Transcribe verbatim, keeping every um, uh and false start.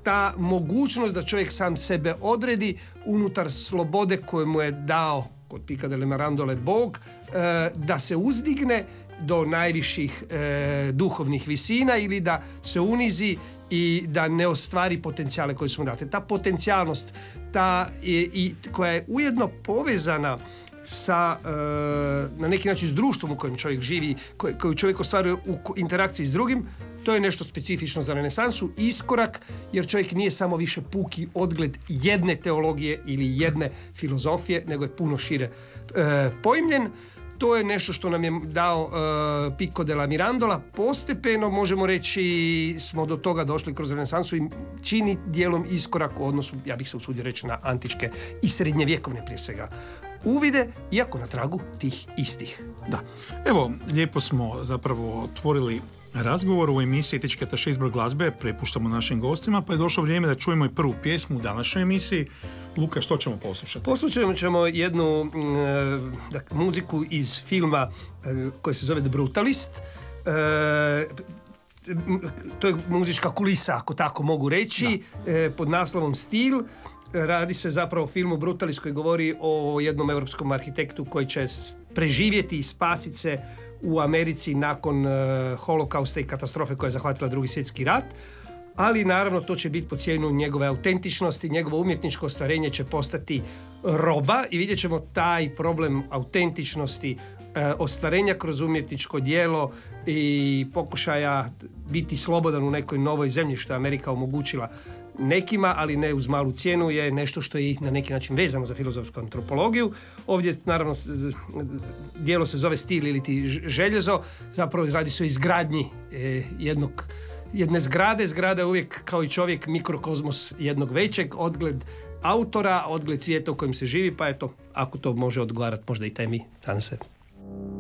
ta mogućnost da čovjek sam sebe odredi unutar slobode koju mu je dao kod Pica della Mirandole Bog, da se uzdigne do najviših e, duhovnih visina ili da se unizi i da ne ostvari potencijale koje su mu date. Ta potencijalnost ta, i, i, koja je ujedno povezana sa, e, na neki način s društvom u kojem čovjek živi, koj, koju čovjek ostvaruje u interakciji s drugim, to je nešto specifično za renesansu, iskorak, jer čovjek nije samo više puki odgled jedne teologije ili jedne filozofije, nego je puno šire e, pojmljen. To je nešto što nam je dao uh, Pico della Mirandola. Postepeno, možemo reći, smo do toga došli kroz renesansu i čini dijelom iskorak u odnosu, ja bih se usudio reći, na antičke i srednjevjekovne prije svega uvide, iako na tragu tih istih. Da. Evo, lijepo smo zapravo otvorili razgovor u emisiji Etički ataše izbor glazbe, prepuštamo našim gostima, pa je došlo vrijeme da čujemo i prvu pjesmu u današnjoj emisiji. Luka, što ćemo poslušati? Poslušat ćemo jednu e, dakle, muziku iz filma e, koji se zove The Brutalist. E, to je muzička kulisa, ako tako mogu reći, e, pod naslovom Stil. Radi se zapravo o filmu Brutalist koji govori o jednom europskom arhitektu koji će preživjeti i spasiti se u Americi nakon uh, holokausta i katastrofe koja je zahvatila Drugi svjetski rat, ali naravno to će biti po cijenu njegove autentičnosti, njegovo umjetničko ostvarenje će postati roba i vidjet ćemo taj problem autentičnosti, uh, ostvarenja kroz umjetničko djelo i pokušaja biti slobodan u nekoj novoj zemlji što je Amerika omogućila nekima, ali ne uz malu cijenu, je nešto što je na neki način vezano za filozofsku antropologiju. Ovdje, naravno, djelo se zove Stil ili ti željezo, zapravo radi se o izgradnji eh, jednog, jedne zgrade. Zgrada je uvijek, kao i čovjek, mikrokozmos jednog većeg, odgled autora, odgled svijeta u kojem se živi, pa eto, ako to može odgovarati, možda i temi danas se